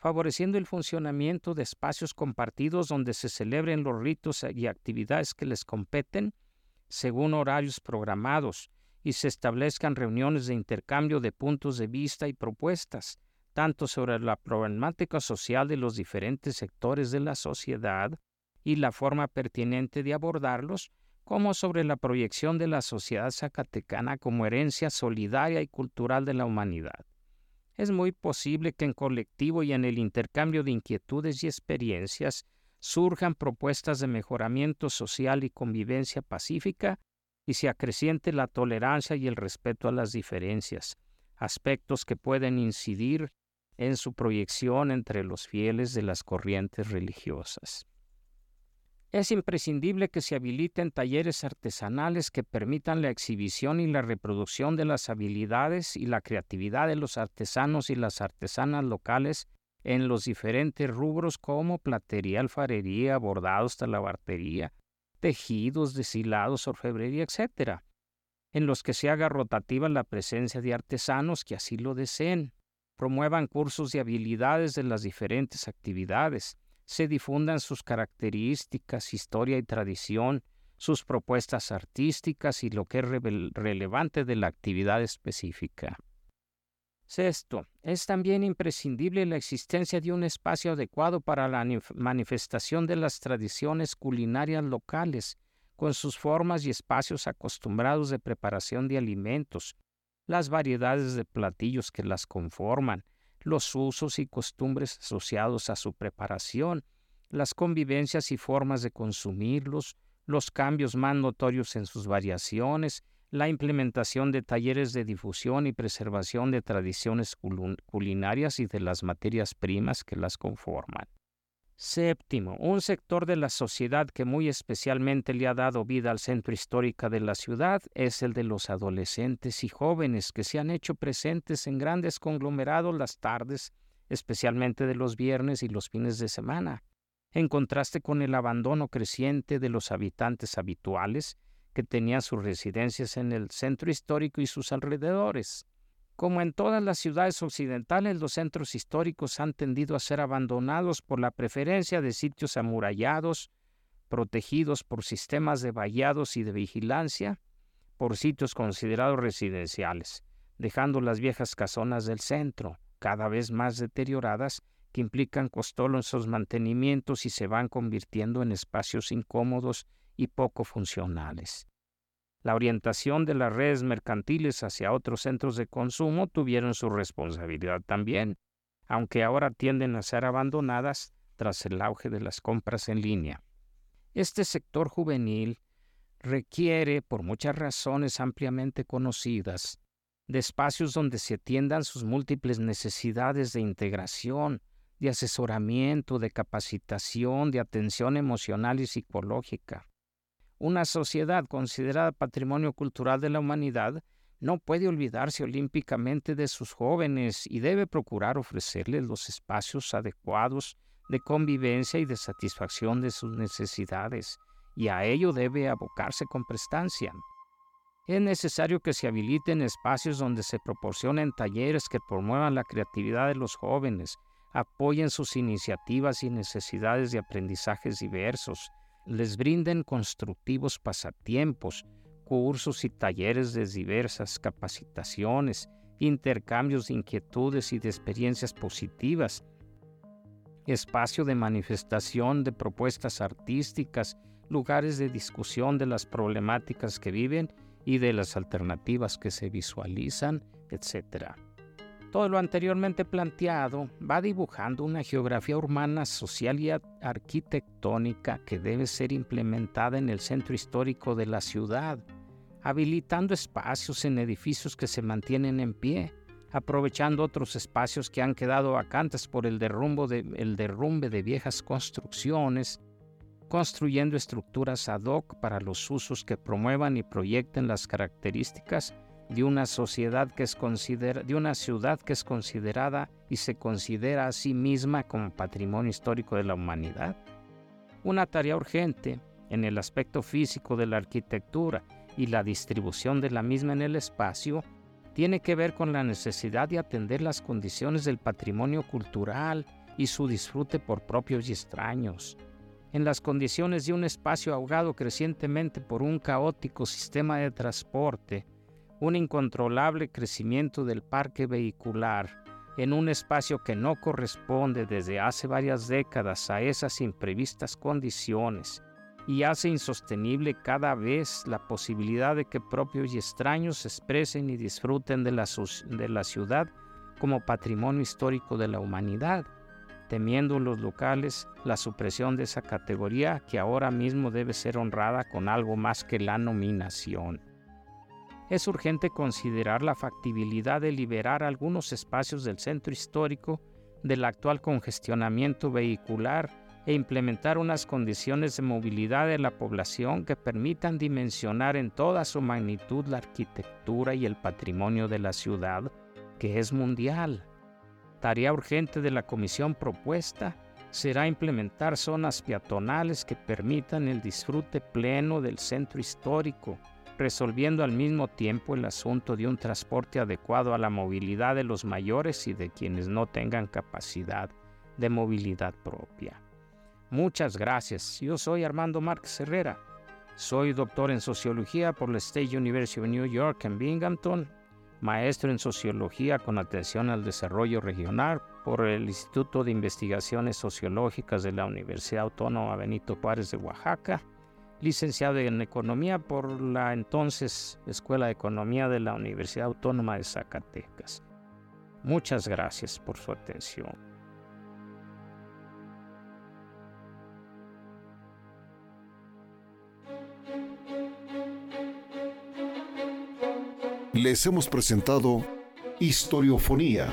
favoreciendo el funcionamiento de espacios compartidos donde se celebren los ritos y actividades que les competen según horarios programados y se establezcan reuniones de intercambio de puntos de vista y propuestas, tanto sobre la problemática social de los diferentes sectores de la sociedad y la forma pertinente de abordarlos, como sobre la proyección de la sociedad zacatecana como herencia solidaria y cultural de la humanidad. Es muy posible que en colectivo y en el intercambio de inquietudes y experiencias surjan propuestas de mejoramiento social y convivencia pacífica y se acreciente la tolerancia y el respeto a las diferencias, aspectos que pueden incidir en su proyección entre los fieles de las corrientes religiosas. Es imprescindible que se habiliten talleres artesanales que permitan la exhibición y la reproducción de las habilidades y la creatividad de los artesanos y las artesanas locales en los diferentes rubros como platería, alfarería, bordados, talabartería, tejidos, deshilados, orfebrería, etc., en los que se haga rotativa la presencia de artesanos que así lo deseen, promuevan cursos de habilidades de las diferentes actividades, se difundan sus características, historia y tradición, sus propuestas artísticas y lo que es relevante de la actividad específica. Sexto, es también imprescindible la existencia de un espacio adecuado para la manifestación de las tradiciones culinarias locales, con sus formas y espacios acostumbrados de preparación de alimentos, las variedades de platillos que las conforman, los usos y costumbres asociados a su preparación, las convivencias y formas de consumirlos, los cambios más notorios en sus variaciones, la implementación de talleres de difusión y preservación de tradiciones culinarias y de las materias primas que las conforman. Séptimo, un sector de la sociedad que muy especialmente le ha dado vida al centro histórico de la ciudad es el de los adolescentes y jóvenes que se han hecho presentes en grandes conglomerados las tardes, especialmente de los viernes y los fines de semana, en contraste con el abandono creciente de los habitantes habituales que tenían sus residencias en el centro histórico y sus alrededores. Como en todas las ciudades occidentales, los centros históricos han tendido a ser abandonados por la preferencia de sitios amurallados, protegidos por sistemas de vallados y de vigilancia, por sitios considerados residenciales, dejando las viejas casonas del centro, cada vez más deterioradas, que implican costosos mantenimientos y se van convirtiendo en espacios incómodos y poco funcionales. La orientación de las redes mercantiles hacia otros centros de consumo tuvieron su responsabilidad también, aunque ahora tienden a ser abandonadas tras el auge de las compras en línea. Este sector juvenil requiere, por muchas razones ampliamente conocidas, de espacios donde se atiendan sus múltiples necesidades de integración, de asesoramiento, de capacitación, de atención emocional y psicológica. Una sociedad considerada patrimonio cultural de la humanidad no puede olvidarse olímpicamente de sus jóvenes y debe procurar ofrecerles los espacios adecuados de convivencia y de satisfacción de sus necesidades, y a ello debe abocarse con prestancia. Es necesario que se habiliten espacios donde se proporcionen talleres que promuevan la creatividad de los jóvenes, apoyen sus iniciativas y necesidades de aprendizajes diversos, les brinden constructivos pasatiempos, cursos y talleres de diversas capacitaciones, intercambios de inquietudes y de experiencias positivas, espacio de manifestación de propuestas artísticas, lugares de discusión de las problemáticas que viven y de las alternativas que se visualizan, etc. Todo lo anteriormente planteado va dibujando una geografía urbana, social y arquitectónica que debe ser implementada en el centro histórico de la ciudad, habilitando espacios en edificios que se mantienen en pie, aprovechando otros espacios que han quedado vacantes por el derrumbe de viejas construcciones, construyendo estructuras ad hoc para los usos que promuevan y proyecten las características de una ciudad que es considerada y se considera a sí misma como patrimonio histórico de la humanidad. Una tarea urgente en el aspecto físico de la arquitectura y la distribución de la misma en el espacio tiene que ver con la necesidad de atender las condiciones del patrimonio cultural y su disfrute por propios y extraños. En las condiciones de un espacio ahogado crecientemente por un caótico sistema de transporte, un incontrolable crecimiento del parque vehicular, en un espacio que no corresponde desde hace varias décadas a esas imprevistas condiciones y hace insostenible cada vez la posibilidad de que propios y extraños se expresen y disfruten de la ciudad como patrimonio histórico de la humanidad, temiendo los locales la supresión de esa categoría que ahora mismo debe ser honrada con algo más que la nominación. Es urgente considerar la factibilidad de liberar algunos espacios del centro histórico del actual congestionamiento vehicular e implementar unas condiciones de movilidad de la población que permitan dimensionar en toda su magnitud la arquitectura y el patrimonio de la ciudad, que es mundial. Tarea urgente de la comisión propuesta será implementar zonas peatonales que permitan el disfrute pleno del centro histórico, resolviendo al mismo tiempo el asunto de un transporte adecuado a la movilidad de los mayores y de quienes no tengan capacidad de movilidad propia. Muchas gracias. Yo soy Armando Márquez Herrera. Soy doctor en Sociología por la State University of New York en Binghamton, maestro en Sociología con atención al desarrollo regional por el Instituto de Investigaciones Sociológicas de la Universidad Autónoma Benito Juárez de Oaxaca, licenciado en Economía por la entonces Escuela de Economía de la Universidad Autónoma de Zacatecas. Muchas gracias por su atención. Les hemos presentado Historiofonía.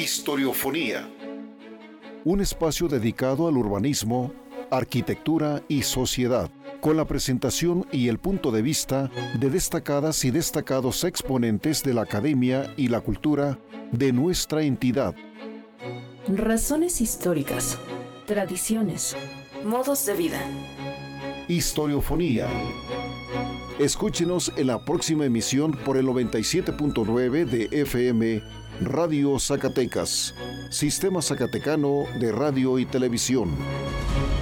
Un espacio dedicado al urbanismo, arquitectura y sociedad, con la presentación y el punto de vista de destacadas y destacados exponentes de la academia y la cultura de nuestra entidad. Razones históricas, tradiciones, modos de vida. Historiofonía. Escúchenos en la próxima emisión por el 97.9 de FM Radio Zacatecas, Sistema Zacatecano de Radio y Televisión.